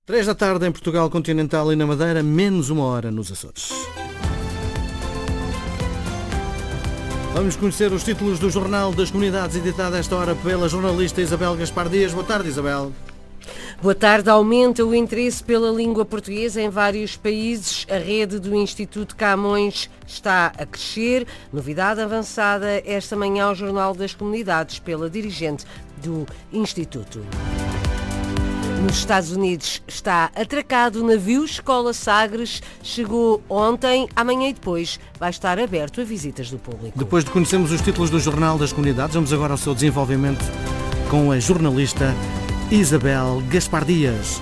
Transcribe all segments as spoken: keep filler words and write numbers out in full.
Três da tarde em Portugal Continental e na Madeira, menos uma hora nos Açores. Vamos conhecer os títulos do Jornal das Comunidades, editado a esta hora pela jornalista Isabel Gaspar Dias. Boa tarde, Isabel. Boa tarde. Aumenta o interesse pela língua portuguesa em vários países. A rede do Instituto Camões está a crescer. Novidade avançada esta manhã ao Jornal das Comunidades pela dirigente do Instituto. Nos Estados Unidos está atracado o navio Escola Sagres. Chegou ontem, amanhã e depois vai estar aberto a visitas do público. Depois de conhecermos os títulos do Jornal das Comunidades, vamos agora ao seu desenvolvimento com a jornalista Isabel Gaspar Dias.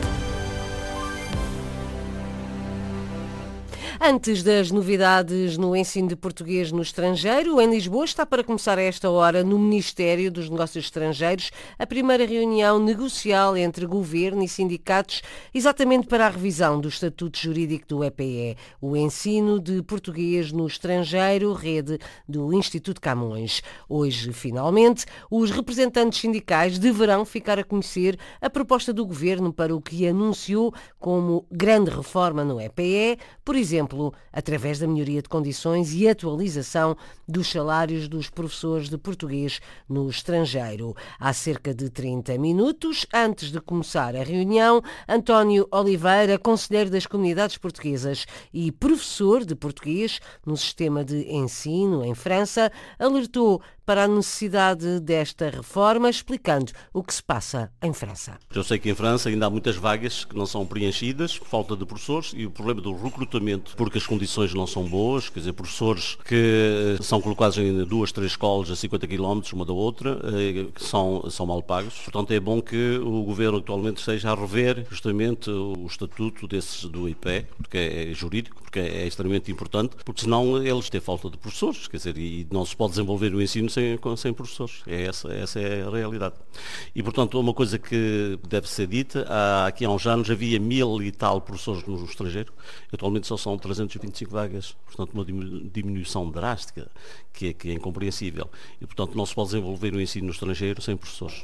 Antes das novidades no ensino de português no estrangeiro, em Lisboa está para começar a esta hora no Ministério dos Negócios Estrangeiros a primeira reunião negocial entre governo e sindicatos, exatamente para a revisão do estatuto jurídico do E P E, o ensino de português no estrangeiro, rede do Instituto Camões. Hoje, finalmente, os representantes sindicais deverão ficar a conhecer a proposta do governo para o que anunciou como grande reforma no E P E, por exemplo, através da melhoria de condições e atualização dos salários dos professores de português no estrangeiro. Há cerca de trinta minutos, antes de começar a reunião, António Oliveira, conselheiro das comunidades portuguesas e professor de português no sistema de ensino em França, alertou para a necessidade desta reforma, explicando o que se passa em França. Eu sei que em França ainda há muitas vagas que não são preenchidas, falta de professores e o problema do recrutamento, porque as condições não são boas, quer dizer, professores que são colocados em duas, três escolas a cinquenta quilómetros uma da outra, que são, são mal pagos. Portanto, é bom que o Governo atualmente esteja a rever justamente o estatuto desses do I P E, porque é jurídico, porque é extremamente importante, porque senão eles têm falta de professores, quer dizer, e não se pode desenvolver o ensino sem, sem professores. É essa, essa é a realidade. E, portanto, uma coisa que deve ser dita, há, aqui há uns anos havia mil e tal professores no estrangeiro, atualmente só são trezentas e vinte e cinco vagas, portanto uma diminuição drástica que é, que é incompreensível. E, portanto, não se pode desenvolver o ensino no estrangeiro sem professores.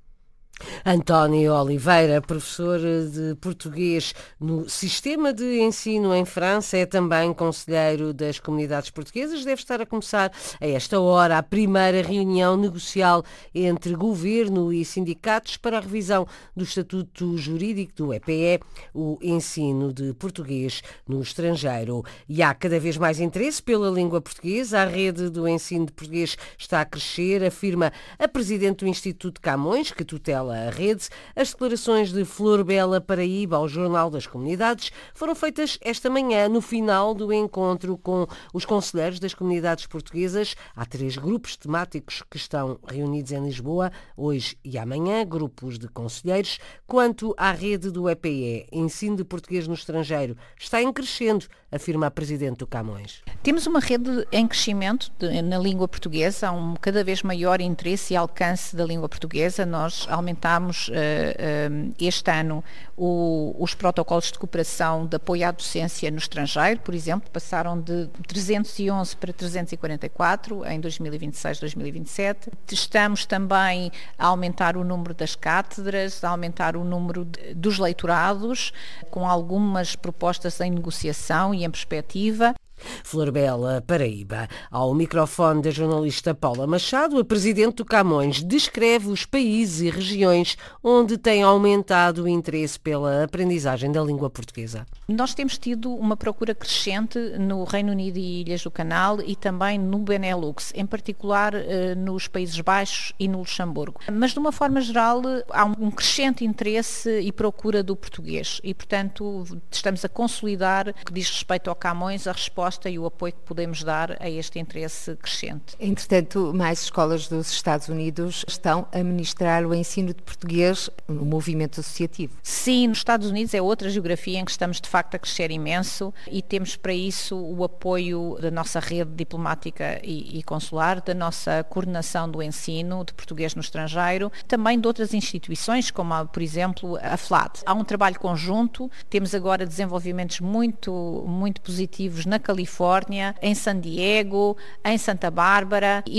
António Oliveira, professor de português no sistema de ensino em França, é também conselheiro das comunidades portuguesas. Deve estar a começar a esta hora a primeira reunião negocial entre governo e sindicatos para a revisão do estatuto jurídico do E P E, o ensino de português no estrangeiro. E há cada vez mais interesse pela língua portuguesa. A rede do ensino de português está a crescer, afirma a presidente do Instituto Camões, que tutela a rede. As declarações de Flor Bela Paraíba ao Jornal das Comunidades foram feitas esta manhã no final do encontro com os conselheiros das comunidades portuguesas. Há três grupos temáticos que estão reunidos em Lisboa, hoje e amanhã, grupos de conselheiros. Quanto à rede do E P E, ensino de português no estrangeiro, está em crescendo, afirma a presidente do Camões. Temos uma rede em crescimento de, na língua portuguesa, há um cada vez maior interesse e alcance da língua portuguesa. Nós aumentámos uh, uh, este ano o, os protocolos de cooperação de apoio à docência no estrangeiro, por exemplo, passaram de trezentos e onze para trezentos e quarenta e quatro em dois mil e vinte e seis, dois mil e vinte e sete. Estamos também a aumentar o número das cátedras, a aumentar o número de, dos leitorados, com algumas propostas em negociação e em perspectiva. Flor Bela Paraíba. Ao microfone da jornalista Paula Machado, a presidente do Camões descreve os países e regiões onde tem aumentado o interesse pela aprendizagem da língua portuguesa. Nós temos tido uma procura crescente no Reino Unido e Ilhas do Canal e também no Benelux, em particular nos Países Baixos e no Luxemburgo. Mas, de uma forma geral, há um crescente interesse e procura do português e, portanto, estamos a consolidar, o que diz respeito ao Camões, a resposta e o apoio que podemos dar a este interesse crescente. Entretanto, mais escolas dos Estados Unidos estão a ministrar o ensino de português no movimento associativo. Sim, nos Estados Unidos é outra geografia em que estamos de facto a crescer imenso e temos para isso o apoio da nossa rede diplomática e, e consular, da nossa coordenação do ensino de português no estrangeiro, também de outras instituições, como por exemplo a F L A D. Há um trabalho conjunto, temos agora desenvolvimentos muito, muito positivos na Califórnia, em San Diego, em Santa Bárbara.